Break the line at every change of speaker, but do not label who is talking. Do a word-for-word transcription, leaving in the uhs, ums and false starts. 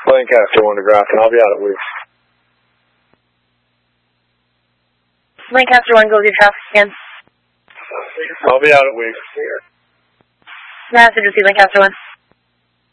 Lancaster one to Grafton. I'll be out at Weeks.
Lancaster one, go with your traffic again.
I'll be out at Weeks.
Message received, Lancaster one.